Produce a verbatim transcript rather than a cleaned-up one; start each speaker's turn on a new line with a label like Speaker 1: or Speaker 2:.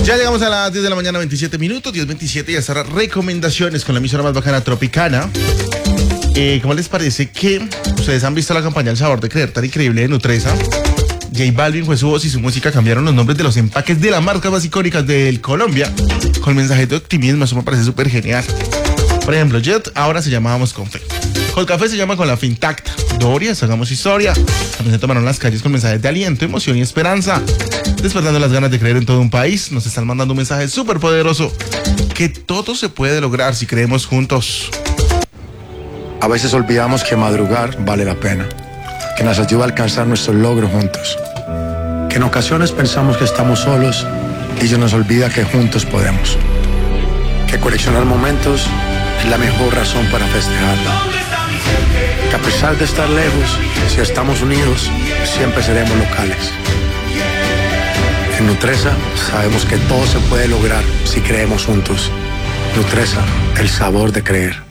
Speaker 1: Ya llegamos a las diez de la mañana, veintisiete minutos, diez veintisiete, y a hacer recomendaciones con la emisora más bacana Tropicana. Eh, ¿Cómo les parece que ustedes han visto la campaña El Sabor de Creer tan increíble de Nutresa? J Balvin, fue su voz y su música cambiaron los nombres de los empaques de las marcas más icónicas de Colombia con mensaje de optimismo. Eso me parece súper genial. Por ejemplo, Jet ahora se llama Vamos con Fe. Colcafé se llama Con la Fe Intacta. Doria, Hagamos Historia. También se tomaron las calles con mensajes de aliento, emoción y esperanza, despertando las ganas de creer en todo un país. Nos están mandando un mensaje súper poderoso, que todo se puede lograr si creemos juntos.
Speaker 2: A veces olvidamos que madrugar vale la pena, que nos ayuda a alcanzar nuestros logros juntos, que en ocasiones pensamos que estamos solos y se nos olvida que juntos podemos, que coleccionar momentos es la mejor razón para festejarlo, que a pesar de estar lejos, si estamos unidos, siempre seremos locales. En Nutresa sabemos que todo se puede lograr si creemos juntos. Nutresa, el sabor de creer.